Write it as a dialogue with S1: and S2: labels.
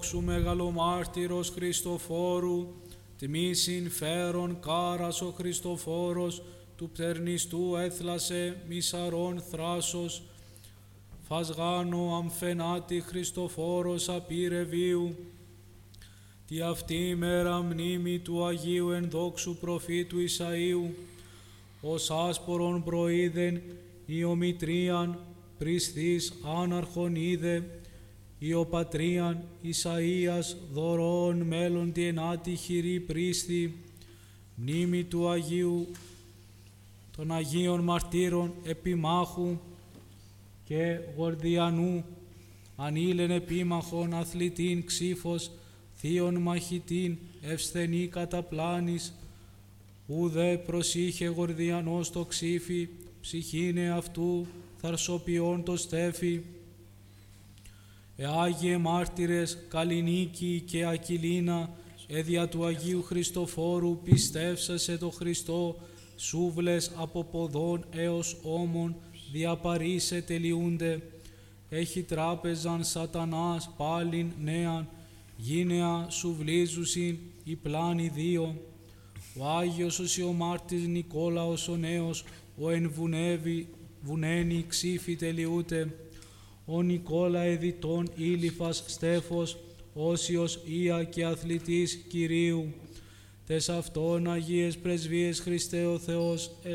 S1: Σου μεγαλομάρτυρος Χριστοφόρου, τιμή συμφέρον κάρας ο Χριστοφόρος, του πτερνιστού έθλασε μισαρών θράσος, φασγάνο αμφενάτη Χριστοφόρος απειρεβίου, τη αυτή μέρα μνήμη του Αγίου ενδόξου προφήτου Ισαΐου, ως άσπορον προείδεν Ιωμητρίαν πριστής άναρχον είδε, Ιωπατρίαν Ισαΐας δωρών μέλλον τη ενάτη χειρή πρίστη, μνήμη του Αγίου των Αγίων Μαρτύρων Επιμάχου και Γορδιανού, ανήλεν επίμαχον αθλητήν ξύφος, θείον μαχητήν ευσθενή καταπλάνης, ουδέ προσήχε Γορδιανός το ξύφι, ψυχήνε αυτού θαρσοποιών το στέφι. Άγιε μάρτυρες Καλλινίκη και Ακυλίνα, δια του Αγίου Χριστοφόρου πιστεύσασε το Χριστό, σούβλες από ποδών έως ώμων διαπαρίσε τελειούνται. Έχει τράπεζαν σατανάς πάλιν νέαν, γίνεα σουβλίζουσιν η πλάνη δύο. Ο Άγιος ο Σιωμάρτης Νικόλαος ο νέος, ο εν βουνένη ξύφη τελειούται. Ο Νικόλα εδιτών Ήλιφας Στέφος, όσιος Ία και αθλητής Κυρίου. Τες αυτόν Αγίες Πρεσβείες Χριστέ ο Θεός